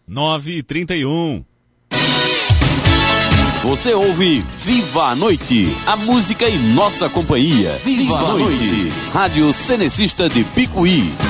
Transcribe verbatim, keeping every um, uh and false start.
nove e trinta e um. Você ouve Viva a Noite, a música em nossa companhia. Viva a Noite, Rádio Cenecista de Picuí.